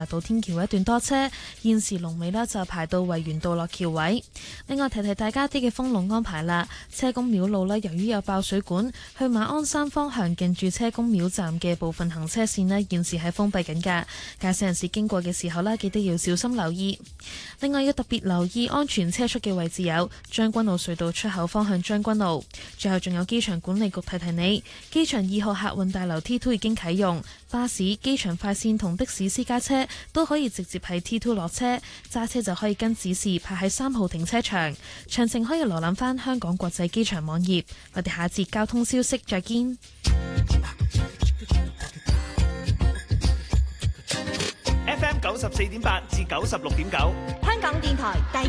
到天橋一段多車，現時龍尾呢就排到維園道落橋位。另外提提大家啲嘅封路安排啦，車公廟路呢，由於有爆水管，去馬鞍山方向近住車公廟站嘅部分行車線呢，現時係封閉緊㗎。駕駛人士經過嘅時候呢，記得要小心留意。另外要特別留意安全車速嘅位置有將軍澳隧道出口方向將軍澳。最後仲有機場管理局提提你，機場2號客運大樓 T2 已經啟用，巴士、機場快線同的士私家車都可以直接喺 T2 落車，揸車就可以跟指示排喺3號停車場。詳情可以瀏覽翻香港國際機場網頁。我哋下節交通消息再見。 FM 94.8至96.9， 香港電台第